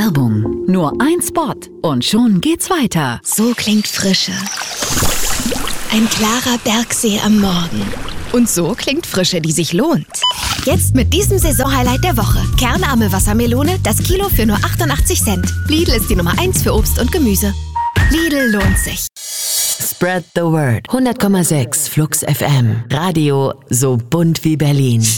Werbung. Nur ein Spot und schon geht's weiter. So klingt Frische. Ein klarer Bergsee am Morgen. Und so klingt Frische, die sich lohnt. Jetzt mit diesem Saisonhighlight der Woche. Kernarme Wassermelone, das Kilo für nur 88 Cent. Lidl ist die Nummer 1 für Obst und Gemüse. Lidl lohnt sich. Spread the word. 100,6 Flux FM. Radio so bunt wie Berlin.